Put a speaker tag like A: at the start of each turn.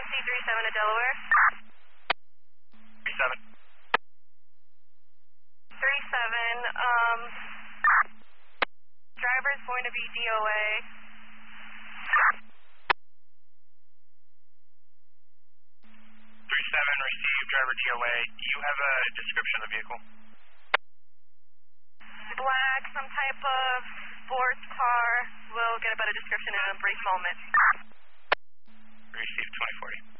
A: C37 to Delaware.
B: 37.
A: 37, driver is going to be DOA.
B: 37, received, driver DOA. Do you have a description of the vehicle?
A: Black, some type of sports car. We'll get a better description in a brief moment.
B: Received, 2040.